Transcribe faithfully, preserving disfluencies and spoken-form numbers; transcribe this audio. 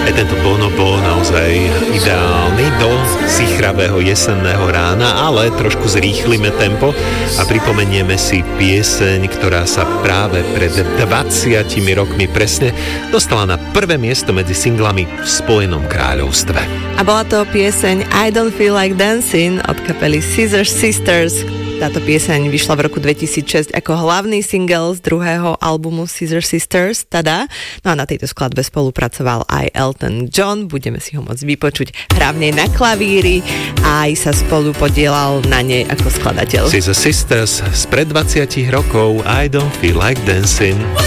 Aj tento bonobo naozaj ideálny do sichravého jesenného rána, ale trošku zrýchlime tempo a pripomenieme si pieseň, ktorá sa práve pred dvadsiatimi rokmi presne dostala na prvé miesto medzi singlami v Spojenom kráľovstve. A bola to pieseň I Don't Feel Like Dancing od kapely Scissor Sisters. Táto pieseň vyšla v roku dvetisícšesť ako hlavný single z druhého albumu Scissor Sisters, tada. No a na tejto skladbe spolupracoval aj Elton John, budeme si ho môcť vypočuť hlavne na klavíri a aj sa spolu podielal na nej ako skladateľ. Scissor Sisters spred dvadsiatich rokov I Don't Feel Like Dancing.